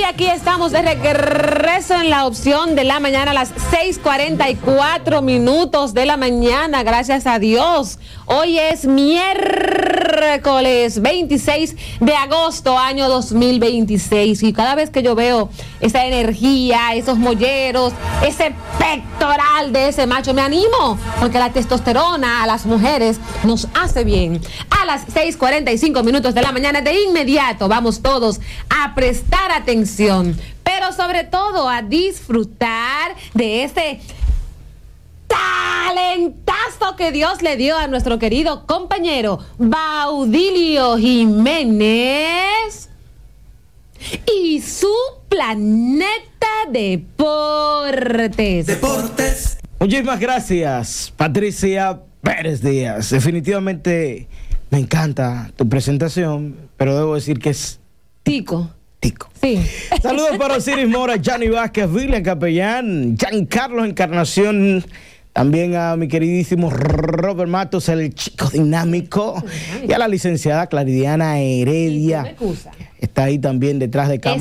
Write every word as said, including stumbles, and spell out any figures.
aquí estamos de regreso en la opción de la mañana a las seis cuarenta y cuatro minutos de la mañana, gracias a Dios. Hoy es miércoles veintiséis de agosto, año dos mil veintiséis, y cada vez que yo veo esa energía, esos molleros, ese pectoral de ese macho, me animo, porque la testosterona a las mujeres nos hace bien. A las seis cuarenta y cinco minutos de la mañana, de inmediato, vamos todos a prestar atención, pero sobre todo a disfrutar de ese talentazo que Dios le dio a nuestro querido compañero Baudilio Jiménez y su Planeta Deportes. Deportes. Muchísimas gracias, Patricia Pérez Díaz. Definitivamente me encanta tu presentación, pero debo decir que es Tico. Tico. Sí. Saludos para Osiris Mora, Gianni Vázquez, William Capellán, Giancarlo Encarnación, también a mi queridísimo Robert Matos, el chico dinámico, y a la licenciada Claridiana Heredia. Está ahí también detrás de cámara.